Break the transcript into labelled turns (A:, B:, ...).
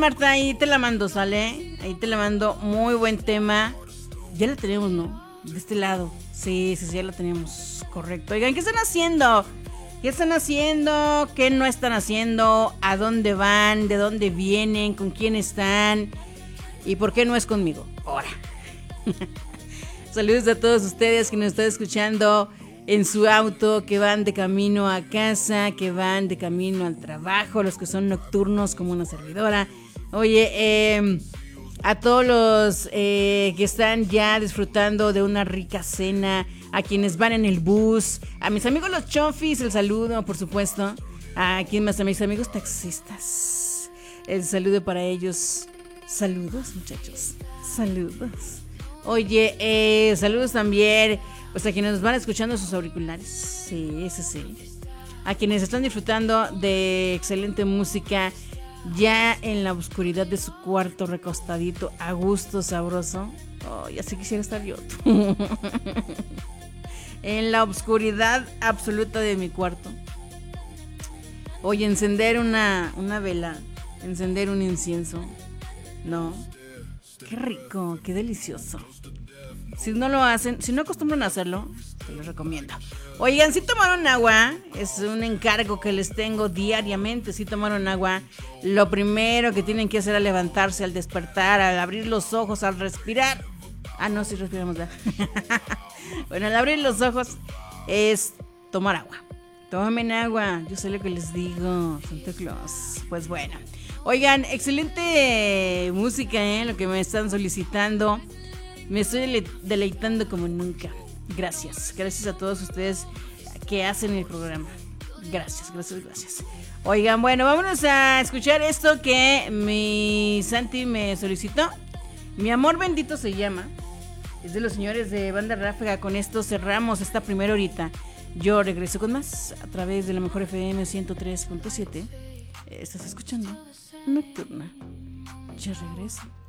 A: Marta, ahí te la mando, ¿sale? Ahí te la mando, muy buen tema. Ya la tenemos, ¿no? De este lado. Sí, ya la tenemos, correcto. Oigan, ¿qué están haciendo? ¿Qué están haciendo? ¿Qué no están haciendo? ¿A dónde van? ¿De dónde vienen? ¿Con quién están? ¿Y por qué no es conmigo? Ahora. Saludos a todos ustedes que nos están escuchando en su auto, que van de camino a casa, que van de camino al trabajo, los que son nocturnos como una servidora. Oye, a todos los que están ya disfrutando de una rica cena, a quienes van en el bus, a mis amigos los chofis, el saludo, por supuesto. A quien más, a mis amigos taxistas, el saludo para ellos. Saludos, muchachos, saludos. Oye, saludos también pues a quienes nos van escuchando sus auriculares. Sí. A quienes están disfrutando de excelente música ya en la oscuridad de su cuarto, recostadito, a gusto, sabroso. Oh, ya sé quisiera estar yo. En la oscuridad absoluta de mi cuarto. Oye, encender una vela, encender un incienso. No, qué rico, qué delicioso. Si no lo hacen, si no acostumbran a hacerlo, te lo recomiendo. Oigan, si tomaron agua, es un encargo que les tengo diariamente. Si tomaron agua, lo primero que tienen que hacer al levantarse, al despertar, al abrir los ojos, al respirar. Ah, no, sí respiramos ya. Bueno, al abrir los ojos es tomar agua. Tomen agua, yo sé lo que les digo, Santa Claus. Pues bueno, oigan, excelente música, lo que me están solicitando. Me estoy deleitando como nunca. Gracias a todos ustedes que hacen el programa. Gracias. Oigan, bueno, vámonos a escuchar esto que mi Santi me solicitó. Mi amor bendito se llama. Es de los señores de Banda Ráfaga. Con esto cerramos esta primera horita. Yo regreso con más a través de la mejor FM 103.7. Estás escuchando Nocturna. Ya regreso.